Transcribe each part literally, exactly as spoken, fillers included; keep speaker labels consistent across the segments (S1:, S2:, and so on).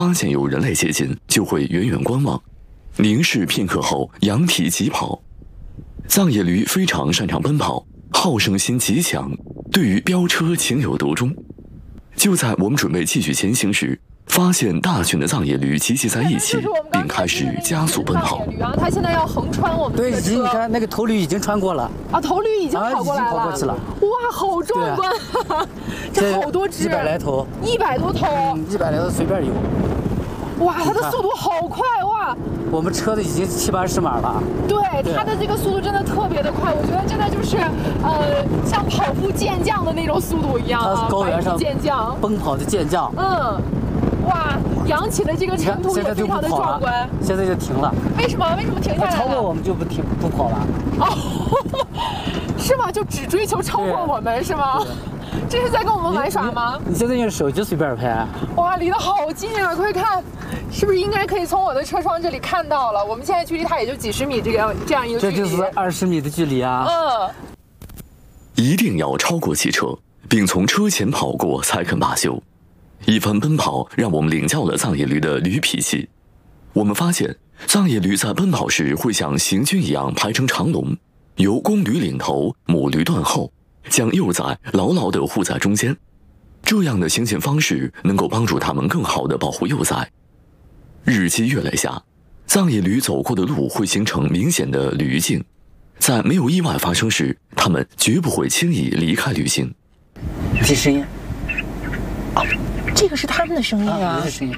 S1: 发现有人类接近，就会远远观望，凝视片刻后扬蹄疾跑。藏野驴非常擅长奔跑，好胜心极强，对于飙车情有独钟。就在我们准备继续前行时，发现大群的藏野驴集结在一起，并开始加速奔跑。
S2: 然后它现在要横穿我们的车。
S3: 对，已经你看那个头驴已经穿过了。
S2: 啊，头驴已经跑过来了。
S3: 啊、已经跑过去了。
S2: 哇，好壮观！啊、这好多只。
S3: 一百来头。
S2: 一百多头。
S3: 嗯，一百来头随便有。
S2: 哇，它的速度好快哇！
S3: 我们车的已经七八十码了。
S2: 对，它的这个速度真的特别的快，我觉得真的就是呃，像跑步健将的那种速度一样啊，
S3: 高原上
S2: 健将
S3: 奔跑的健将。
S2: 嗯。哇，扬起的这个尘土也非常的壮观。
S3: 现在就停了。
S2: 为什么？为什么停下来了？
S3: 超过我们就不停不跑了。
S2: 哦，是吗？就只追求超过我们是吗？这是在跟我们玩耍吗？
S3: 你, 你, 你现在用手机随便拍。
S2: 哇，离得好近啊！快看，是不是应该可以从我的车窗这里看到了？我们现在距离它也就几十米，这个这样一个距离。
S3: 这就是二十米的距离啊。
S2: 嗯。
S1: 一定要超过汽车，并从车前跑过才肯罢休。一番奔跑让我们领教了藏野驴的驴脾气。我们发现，藏野驴在奔跑时会像行军一样排成长龙，由公驴领头，母驴断后，将幼崽牢牢地护在中间。这样的行进方式能够帮助它们更好地保护幼崽。日积月累下，藏野驴走过的路会形成明显的驴径，在没有意外发生时，它们绝不会轻易离开驴径。
S3: 这声音。
S2: 哦，这个是他们的声音啊！
S3: 这是声音。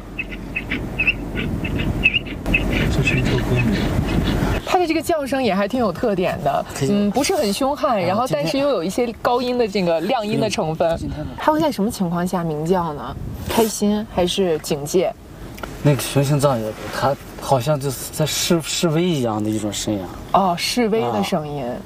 S3: 这是一头公驴。
S2: 它的这个叫声也还挺有特点的，嗯，不是很凶悍，然后但是又有一些高音的这个亮音的成分。它会在什么情况下鸣叫呢？开心还是警戒？
S3: 那个雄性藏野驴，它好像就是在示示威一样的一种声音。
S2: 哦，示威的声音。啊，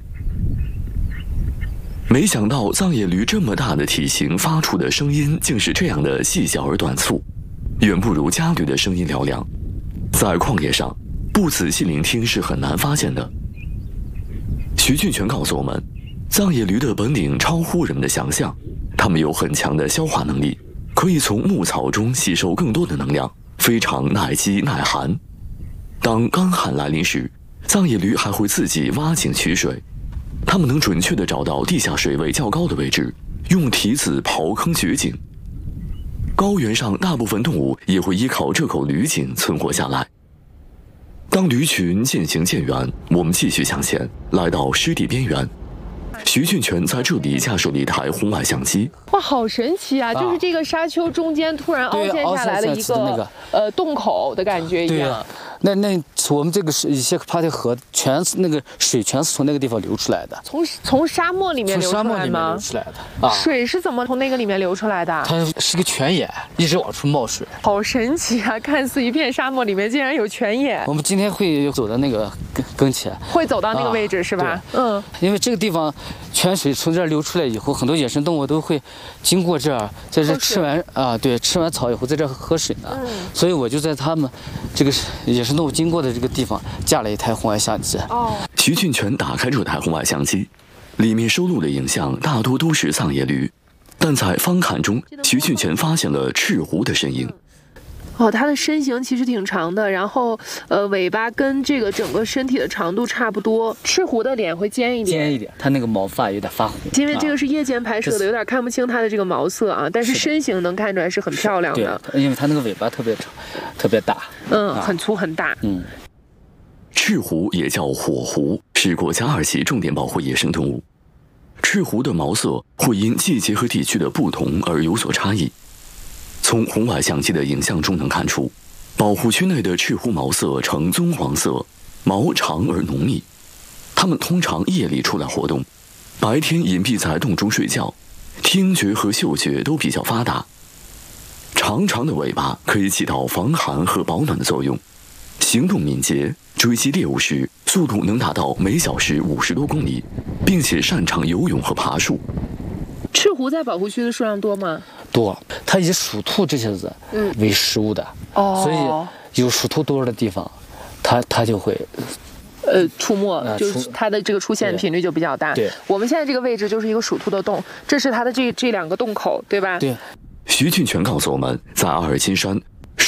S1: 没想到藏野驴这么大的体型发出的声音竟是这样的细小而短促，远不如家驴的声音嘹亮。在旷野上，不仔细聆听是很难发现的。徐俊全告诉我们，藏野驴的本领超乎人们的想象，它们有很强的消化能力，可以从牧草中吸收更多的能量，非常耐饥耐寒。当干旱来临时，藏野驴还会自己挖井取水。它们能准确地找到地下水位较高的位置，用蹄子刨坑掘井。高原上大部分动物也会依靠这口驴井存活下来。当驴群渐行渐远，我们继续向前，来到湿地边缘。徐俊全在这里驾驶了一台红外相机。
S2: 哇，好神奇啊！啊就是这个沙丘中间突然凹陷下来的一个、那个、呃洞口的感觉一样。
S3: 那那我们这个是一些帕特河，全是那个水，全是从那个地方流出来的。
S2: 从从沙漠里面流出来吗？从沙漠里面
S3: 流出来的。啊，
S2: 水是怎么从那个里面流出来的？
S3: 它是个泉眼，一直往出冒水。
S2: 好神奇啊！看似一片沙漠里面竟然有泉眼。
S3: 我们今天会走到那个跟跟前，
S2: 会走到那个位置、啊、是吧？嗯。因
S3: 为这个地方泉水从这儿流出来以后，很多野生动物都会经过这儿，在这吃完啊，对，吃完草以后在这儿喝水呢。嗯。所以我就在他们这个野生动物经过的这个地方架了一台红外相机。
S2: 哦。
S1: 徐俊全打开这台红外相机，里面收录的影像大多都是藏野驴，但在方坎中，徐俊全发现了赤狐的身影。
S2: 哦，它的身形其实挺长的，然后呃，尾巴跟这个整个身体的长度差不多。赤狐的脸会尖一点，
S3: 尖一点，它那个毛发有点发红。
S2: 因为这个是夜间拍摄的，有点看不清它的这个毛色啊，但是身形能看出来是很漂亮的。
S3: 对，因为它那个尾巴特别长，特别大，
S2: 嗯，很粗很大。
S1: 嗯，赤狐也叫火狐，是国家二级重点保护野生动物。赤狐的毛色会因季节和地区的不同而有所差异。从红外相机的影像中能看出，保护区内的赤狐毛色呈棕黄色，毛长而浓密。它们通常夜里出来活动，白天隐蔽在洞中睡觉，听觉和嗅觉都比较发达。长长的尾巴可以起到防寒和保暖的作用，行动敏捷，追击猎物时速度能达到每小时五十多公里，并且擅长游泳和爬树。
S2: 赤狐在保护区的数量多吗？
S3: 多，它以属兔这些子为食物的，
S2: 哦、
S3: 所以有属兔多的地方，它它就会，
S2: 呃，出没，呃、就是它的这个出现频率就比较大。
S3: 对，
S2: 我们现在这个位置就是一个属兔的洞，这是它的这这两个洞口，对吧？
S3: 对。
S1: 徐俊全告诉我们，在阿尔金山